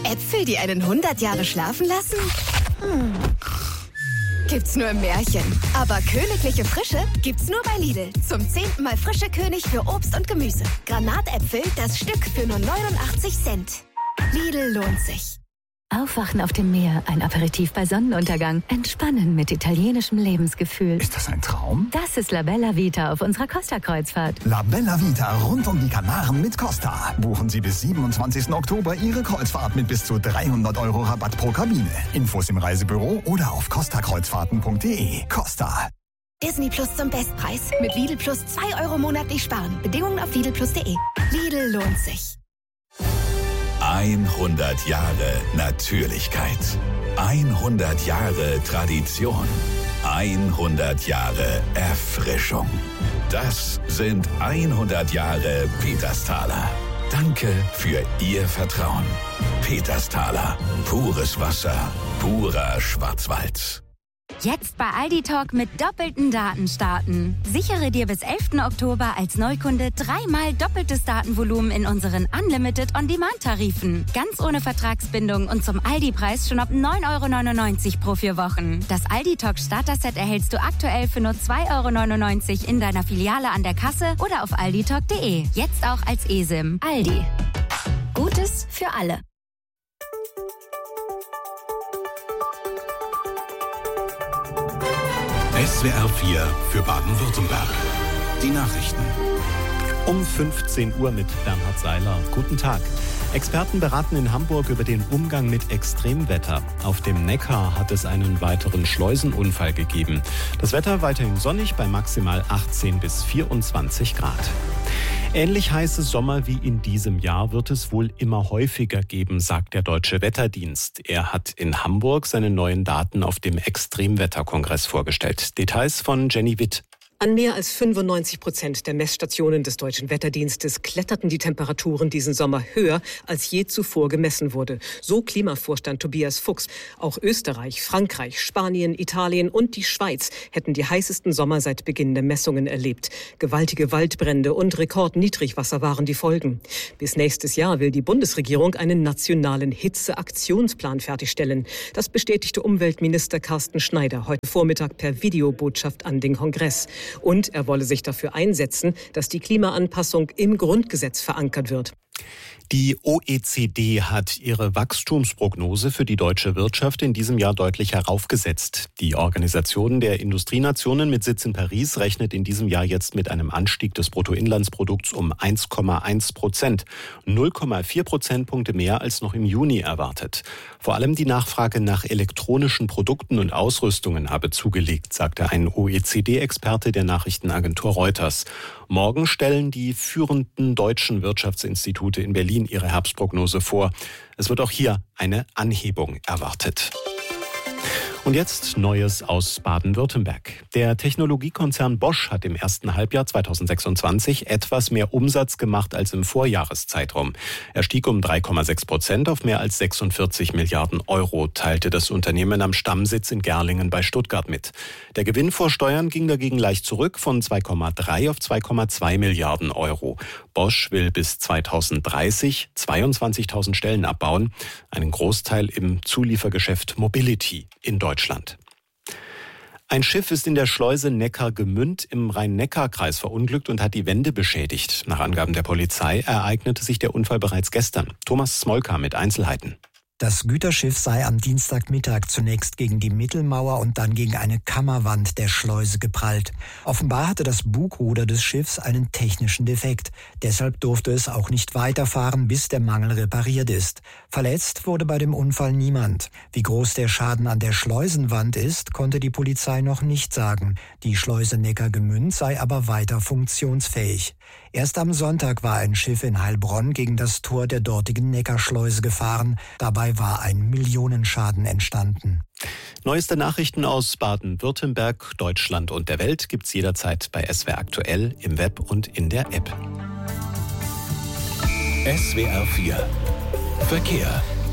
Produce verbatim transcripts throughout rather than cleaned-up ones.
Äpfel, die einen hundert Jahre schlafen lassen? Hm. Gibt's nur im Märchen. Aber königliche Frische gibt's nur bei Lidl. Zum zehnten Mal frische König für Obst und Gemüse. Granatäpfel, das Stück für nur neunundachtzig Cent. Lidl lohnt sich. Aufwachen auf dem Meer, ein Aperitif bei Sonnenuntergang. Entspannen mit italienischem Lebensgefühl. Ist das ein Traum? Das ist La Bella Vita auf unserer Costa-Kreuzfahrt. La Bella Vita rund um die Kanaren mit Costa. Buchen Sie bis siebenundzwanzigsten Oktober Ihre Kreuzfahrt mit bis zu dreihundert Euro Rabatt pro Kabine. Infos im Reisebüro oder auf costa kreuzfahrten punkt de. Costa. Disney Plus zum Bestpreis. Mit Lidl Plus zwei Euro monatlich sparen. Bedingungen auf lidl plus punkt de. Lidl lohnt sich. hundert Jahre Natürlichkeit. hundert Jahre Tradition. hundert Jahre Erfrischung. Das sind hundert Jahre Petersthaler. Danke für Ihr Vertrauen. Petersthaler. Pures Wasser. Purer Schwarzwald. Jetzt bei Aldi Talk mit doppelten Daten starten. Sichere dir bis elften Oktober als Neukunde dreimal doppeltes Datenvolumen in unseren Unlimited On-Demand-Tarifen. Ganz ohne Vertragsbindung und zum Aldi-Preis schon ab neun Euro neunundneunzig pro vier Wochen. Das Aldi Talk Starter-Set erhältst du aktuell für nur zwei Euro neunundneunzig in deiner Filiale an der Kasse oder auf alditalk punkt de. Jetzt auch als eSIM. Aldi. Gutes für alle. S W R vier für Baden-Württemberg. Die Nachrichten. Um fünfzehn Uhr mit Bernhard Seiler. Guten Tag. Experten beraten in Hamburg über den Umgang mit Extremwetter. Auf dem Neckar hat es einen weiteren Schleusenunfall gegeben. Das Wetter weiterhin sonnig bei maximal achtzehn bis vierundzwanzig Grad. Ähnlich heiße Sommer wie in diesem Jahr wird es wohl immer häufiger geben, sagt der Deutsche Wetterdienst. Er hat in Hamburg seine neuen Daten auf dem Extremwetterkongress vorgestellt. Details von Jenny Witt. An mehr als fünfundneunzig Prozent der Messstationen des Deutschen Wetterdienstes kletterten die Temperaturen diesen Sommer höher, als je zuvor gemessen wurde. So Klimavorstand Tobias Fuchs. Auch Österreich, Frankreich, Spanien, Italien und die Schweiz hätten die heißesten Sommer seit Beginn der Messungen erlebt. Gewaltige Waldbrände und Rekordniedrigwasser waren die Folgen. Bis nächstes Jahr will die Bundesregierung einen nationalen Hitzeaktionsplan fertigstellen. Das bestätigte Umweltminister Carsten Schneider heute Vormittag per Videobotschaft an den Kongress. Und er wolle sich dafür einsetzen, dass die Klimaanpassung im Grundgesetz verankert wird. Die O E C D hat ihre Wachstumsprognose für die deutsche Wirtschaft in diesem Jahr deutlich heraufgesetzt. Die Organisation der Industrienationen mit Sitz in Paris rechnet in diesem Jahr jetzt mit einem Anstieg des Bruttoinlandsprodukts um eins Komma eins Prozent. null Komma vier Prozentpunkte mehr als noch im Juni erwartet. Vor allem die Nachfrage nach elektronischen Produkten und Ausrüstungen habe zugelegt, sagte ein O E C D-Experte der Nachrichtenagentur Reuters. Morgen stellen die führenden deutschen Wirtschaftsinstitute in Berlin ihre Herbstprognose vor. Es wird auch hier eine Anhebung erwartet. Und jetzt Neues aus Baden-Württemberg. Der Technologiekonzern Bosch hat im ersten Halbjahr zweitausendsechsundzwanzig etwas mehr Umsatz gemacht als im Vorjahreszeitraum. Er stieg um drei Komma sechs Prozent auf mehr als sechsundvierzig Milliarden Euro, teilte das Unternehmen am Stammsitz in Gerlingen bei Stuttgart mit. Der Gewinn vor Steuern ging dagegen leicht zurück von zwei Komma drei auf zwei Komma zwei Milliarden Euro. Bosch will bis zweitausenddreißig zweiundzwanzigtausend Stellen abbauen, einen Großteil im Zuliefergeschäft Mobility in Deutschland. Deutschland. Ein Schiff ist in der Schleuse Neckar-Gemünd im Rhein-Neckar-Kreis verunglückt und hat die Wände beschädigt. Nach Angaben der Polizei ereignete sich der Unfall bereits gestern. Thomas Smolka mit Einzelheiten. Das Güterschiff sei am Dienstagmittag zunächst gegen die Mittelmauer und dann gegen eine Kammerwand der Schleuse geprallt. Offenbar hatte das Bugruder des Schiffs einen technischen Defekt. Deshalb durfte es auch nicht weiterfahren, bis der Mangel repariert ist. Verletzt wurde bei dem Unfall niemand. Wie groß der Schaden an der Schleusenwand ist, konnte die Polizei noch nicht sagen. Die Schleuse Neckar-Gemünd sei aber weiter funktionsfähig. Erst am Sonntag war ein Schiff in Heilbronn gegen das Tor der dortigen Neckarschleuse gefahren. Dabei war ein Millionenschaden entstanden. Neueste Nachrichten aus Baden-Württemberg, Deutschland und der Welt gibt's jederzeit bei S W R Aktuell, im Web und in der App. S W R vier Verkehr.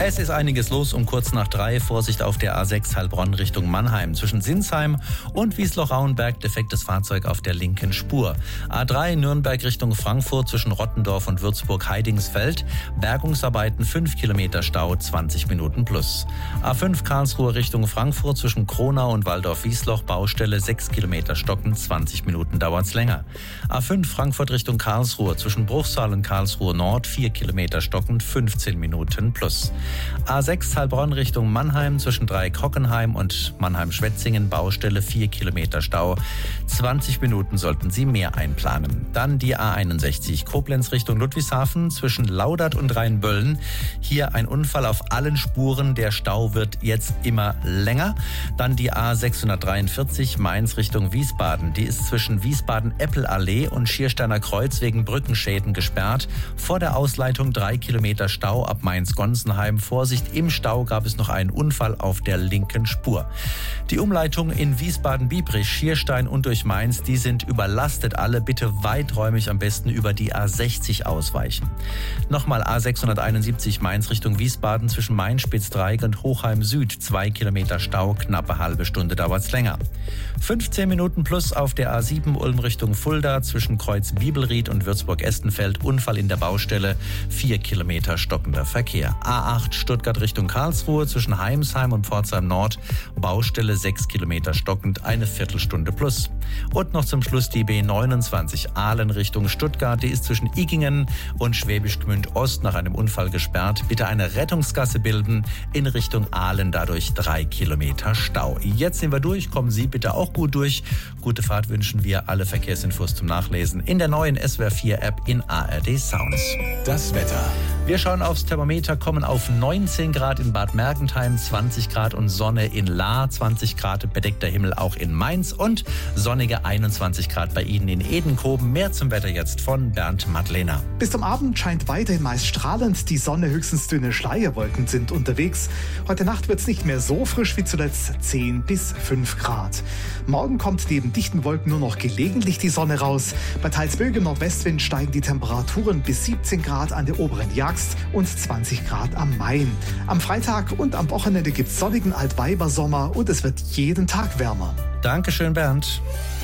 Es ist einiges los um kurz nach drei. Vorsicht auf der A sechs Heilbronn Richtung Mannheim. Zwischen Sinsheim und Wiesloch-Rauenberg defektes Fahrzeug auf der linken Spur. A drei Nürnberg Richtung Frankfurt zwischen Rottendorf und Würzburg-Heidingsfeld. Bergungsarbeiten fünf Kilometer Stau, zwanzig Minuten plus. A fünf Karlsruhe Richtung Frankfurt zwischen Kronau und Waldorf-Wiesloch. Baustelle sechs Kilometer stocken, zwanzig Minuten dauert's länger. A fünf Frankfurt Richtung Karlsruhe zwischen Bruchsal und Karlsruhe Nord. vier Kilometer stocken, fünfzehn Minuten plus. A sechs Heilbronn Richtung Mannheim zwischen Dreieck-Hockenheim und Mannheim-Schwetzingen. Baustelle vier Kilometer Stau. zwanzig Minuten sollten Sie mehr einplanen. Dann die A einundsechzig Koblenz Richtung Ludwigshafen zwischen Laudert und Rheinböllen. Hier ein Unfall auf allen Spuren. Der Stau wird jetzt immer länger. Dann die A sechshundertdreiundvierzig Mainz Richtung Wiesbaden. Die ist zwischen Wiesbaden-Eppelallee und Schiersteiner Kreuz wegen Brückenschäden gesperrt. Vor der Ausleitung drei Kilometer Stau ab Mainz-Gonsenheim. Vorsicht, im Stau gab es noch einen Unfall auf der linken Spur. Die Umleitung in Wiesbaden-Biebrich, Schierstein und durch Mainz, die sind überlastet alle. Bitte weiträumig am besten über die A sechzig ausweichen. Nochmal A sechshunderteinundsiebzig Mainz Richtung Wiesbaden zwischen Main-Spitzdreieck und Hochheim Süd. Zwei Kilometer Stau, knappe halbe Stunde dauert's länger. fünfzehn Minuten plus auf der A sieben Ulm Richtung Fulda zwischen Kreuz Bibelried und Würzburg-Estenfeld. Unfall in der Baustelle, vier Kilometer stockender Verkehr. A acht Stuttgart Richtung Karlsruhe zwischen Heimsheim und Pforzheim Nord. Baustelle sechs Kilometer stockend, eine Viertelstunde plus. Und noch zum Schluss die B neunundzwanzig Ahlen Richtung Stuttgart. Die ist zwischen Igingen und Schwäbisch Gmünd Ost nach einem Unfall gesperrt. Bitte eine Rettungsgasse bilden in Richtung Ahlen, dadurch drei Kilometer Stau. Jetzt sind wir durch, kommen Sie bitte auch gut durch. Gute Fahrt wünschen wir, alle Verkehrsinfos zum Nachlesen in der neuen S W R vier App in A R D Sounds. Das Wetter. Wir schauen aufs Thermometer, kommen auf neunzehn Grad in Bad Mergentheim, zwanzig Grad und Sonne in Lahr, zwanzig Grad bedeckter Himmel auch in Mainz und sonnige einundzwanzig Grad bei Ihnen in Edenkoben. Mehr zum Wetter jetzt von Bernd Madlener. Bis zum Abend scheint weiterhin meist strahlend die Sonne, höchstens dünne Schleierwolken sind unterwegs. Heute Nacht wird es nicht mehr so frisch wie zuletzt, zehn bis fünf Grad. Morgen kommt neben dichten Wolken nur noch gelegentlich die Sonne raus. Bei teils böigem Nordwestwind steigen die Temperaturen bis siebzehn Grad an der oberen Jagst und zwanzig Grad am Main. Am Freitag und am Wochenende gibt es sonnigen Altweibersommer und es wird jeden Tag wärmer. Dankeschön, Bernd.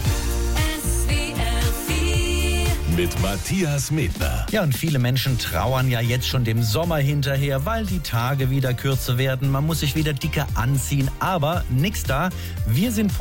Mit Matthias Medner. Ja, und viele Menschen trauern ja jetzt schon dem Sommer hinterher, weil die Tage wieder kürzer werden. Man muss sich wieder dicker anziehen, aber nix da. Wir sind